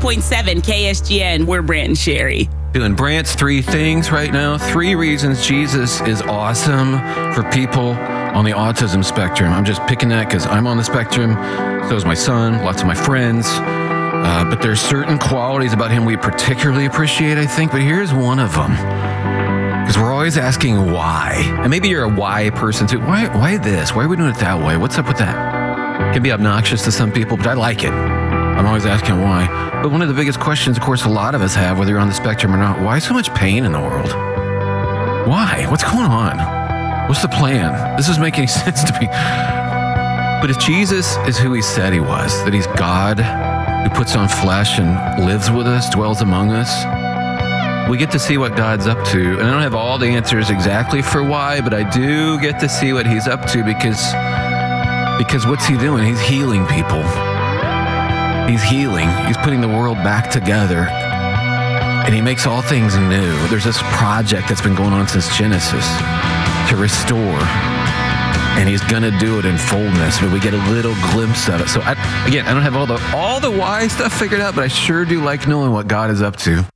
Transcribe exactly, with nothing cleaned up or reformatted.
point seven K S G N. We're Brant and Sherry. Doing Brant's three things right now. Three reasons Jesus is awesome for people on the autism spectrum. I'm just picking that because I'm on the spectrum. So is my son, lots of my friends. Uh, but there's certain qualities about him we particularly appreciate, I think. But here's one of them. Because we're always asking why. And maybe you're a why person too. Why, why this? Why are we doing it that way? What's up with that? It can be obnoxious to some people, but I like it. I'm always asking why. But one of the biggest questions, of course, a lot of us have, whether you're on the spectrum or not, why so much pain in the world? Why? What's going on? What's the plan? This doesn't make any sense to me. But if Jesus is who he said he was, that he's God who puts on flesh and lives with us, dwells among us, we get to see what God's up to. And I don't have all the answers exactly for why, but I do get to see what he's up to because, because what's he doing? He's healing people. He's healing. He's putting the world back together. And he makes all things new. There's this project that's been going on since Genesis to restore. And he's going to do it in fullness, but we get a little glimpse of it. So I, again, I don't have all the all the why stuff figured out, but I sure do like knowing what God is up to.